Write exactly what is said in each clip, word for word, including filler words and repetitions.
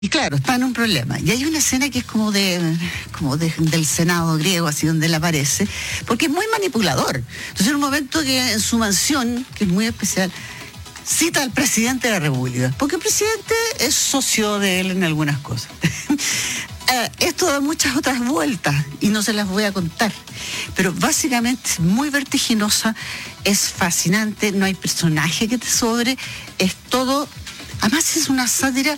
Y claro, está en un problema. Y hay una escena que es como de como de, del Senado griego, así donde él aparece, porque es muy manipulador. Entonces, en un momento que en su mansión, que es muy especial, cita al presidente de la República, porque el presidente es socio de él en algunas cosas. Uh, esto da muchas otras vueltas y no se las voy a contar, pero básicamente es muy vertiginosa, es fascinante, no hay personaje que te sobre, es todo, además es una sátira,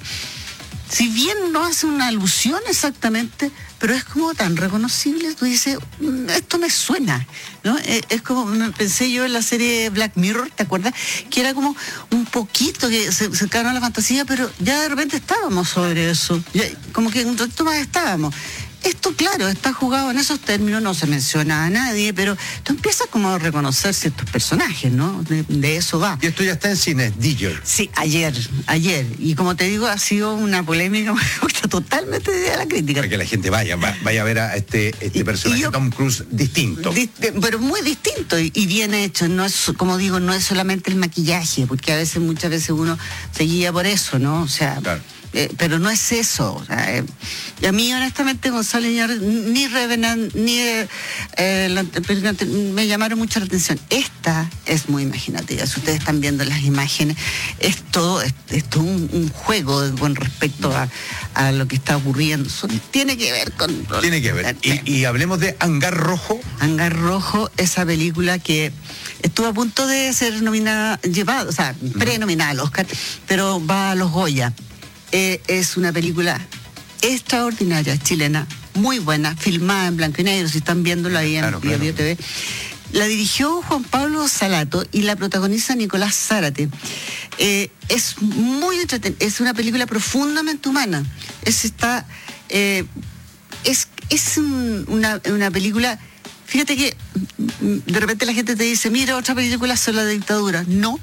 si bien no hace una alusión exactamente, pero es como tan reconocible, tú dices, esto me suena, ¿no? Es, es como, pensé yo en la serie Black Mirror, ¿te acuerdas? Que era como un poquito que se, se quedaron a la fantasía, pero ya de repente estábamos sobre eso, ya, como que un rato más estábamos. Esto, claro, está jugado en esos términos, no se menciona a nadie, pero tú empiezas como a reconocer ciertos personajes, ¿no? De, de eso va. Y esto ya está en cines, D J. Sí, ayer, ayer. Y como te digo, ha sido una polémica totalmente de la crítica. Para que la gente vaya, va, vaya a ver a este, este y, personaje, y yo, Tom Cruise, distinto. Di, pero muy distinto y, y bien hecho. No es, como digo, no es solamente el maquillaje, porque a veces, muchas veces uno se guía por eso, ¿no? O sea... Claro. Eh, pero no es eso. O sea, eh, y a mí, honestamente, Gonzalo Iñárritu, ni Revenant, ni eh, la, me llamaron mucho la atención. Esta es muy imaginativa. Si ustedes están viendo las imágenes, es todo, es, es todo un, un juego con respecto a, a lo que está ocurriendo. Eso tiene que ver con... Tiene que ver. Y, y hablemos de Hangar Rojo. Hangar Rojo, esa película que estuvo a punto de ser nominada, llevada, o sea, prenominada al Oscar, pero va a los Goya. Eh, es una película extraordinaria, chilena, muy buena, filmada en blanco y negro, si están viéndolo ahí en claro, Bio claro. T V. La dirigió Juan Pablo Salato y la protagoniza Nicolás Zárate. Eh, es muy entretenida, es una película profundamente humana. Es, está, eh, es, es un, una, una película... Fíjate que de repente la gente te dice, mira, otra película sobre la dictadura. No.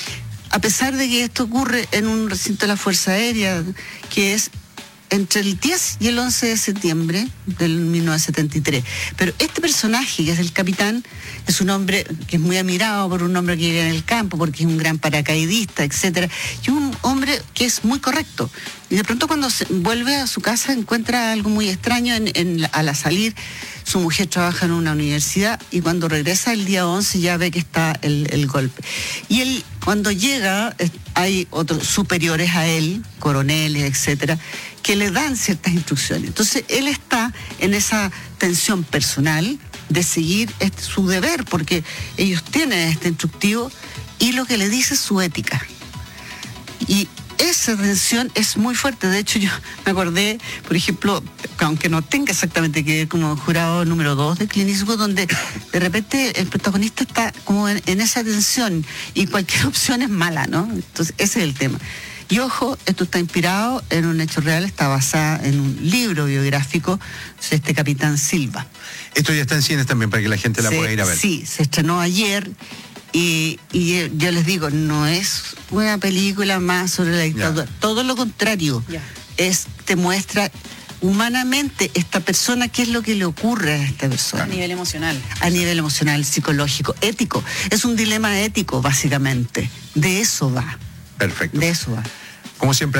A pesar de que esto ocurre en un recinto de la Fuerza Aérea, que es entre el diez y el once de septiembre del mil novecientos setenta y tres. Pero este personaje, que es el capitán, es un hombre que es muy admirado por un hombre que vive en el campo, porque es un gran paracaidista, etcétera, y un hombre que es muy correcto. Y de pronto, cuando se vuelve a su casa, encuentra algo muy extraño en, en, al salir. Su mujer trabaja en una universidad y cuando regresa el día once ya ve que está el, el golpe. Y él, cuando llega, hay otros superiores a él, coroneles, etcétera, que le dan ciertas instrucciones. Entonces, él está en esa tensión personal de seguir este, su deber, porque ellos tienen este instructivo y lo que le dice es su ética. Y esa tensión es muy fuerte. De hecho, yo me acordé, por ejemplo, aunque no tenga exactamente que ver como jurado número dos de Clint Eastwood, donde de repente el protagonista está como en, en esa tensión y cualquier opción es mala, ¿no? Entonces, ese es el tema. Y ojo, esto está inspirado en un hecho real, está basado en un libro biográfico de este capitán Silva. Esto ya está en cines también para que la gente la se, pueda ir a ver. Sí, se estrenó ayer. Y, y yo les digo, no es una película más sobre la dictadura, yeah. Todo lo contrario, yeah. es, te muestra humanamente esta persona, qué es lo que le ocurre a esta persona. A nivel emocional. A nivel emocional, psicológico, ético. Es un dilema ético, básicamente. De eso va. Perfecto. De eso va. Como siempre.